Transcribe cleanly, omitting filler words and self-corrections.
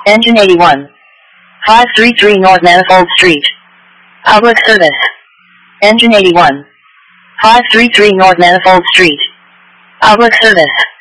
Engine 81. 533 North Manifold Street. Public service. Engine 81. 533 North Manifold Street. Public service.